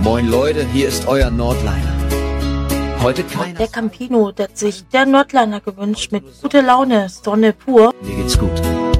Moin Leute, hier ist euer Nordliner. Heute keiner. Der Campino, der hat sich der Nordliner gewünscht mit guter Laune, Sonne pur. Mir geht's gut.